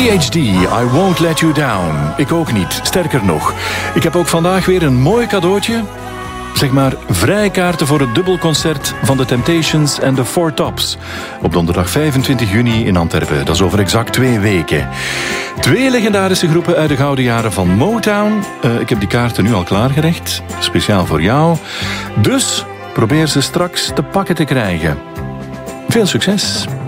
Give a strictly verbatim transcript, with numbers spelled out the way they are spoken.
P H D, I Won't Let You Down. Ik ook niet. Sterker nog, ik heb ook vandaag weer een mooi cadeautje. Zeg maar vrijkaarten voor het dubbelconcert van The Temptations en The Four Tops. Op donderdag vijfentwintig juni in Antwerpen. Dat is over exact twee weken. Twee legendarische groepen uit de gouden jaren van Motown. Uh, ik heb die kaarten nu al klaargelegd. Speciaal voor jou. Dus probeer ze straks te pakken te krijgen. Veel succes!